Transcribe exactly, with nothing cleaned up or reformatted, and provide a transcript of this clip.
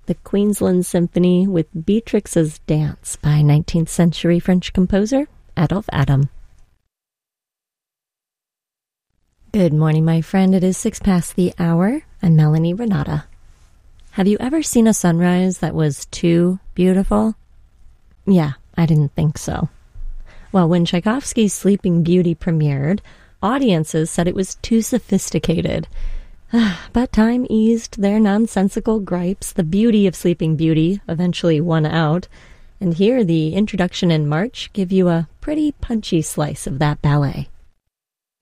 the Queensland Symphony with Beatrix's Dance by nineteenth century French composer Adolphe Adam. Good morning, my friend. It is six past the hour. I'm Melanie Renata. Have you ever seen a sunrise that was too beautiful? Yeah, I didn't think so. Well, when Tchaikovsky's Sleeping Beauty premiered, audiences said it was too sophisticated. But time eased their nonsensical gripes. The beauty of Sleeping Beauty eventually won out. And here the introduction and march give you a pretty punchy slice of that ballet.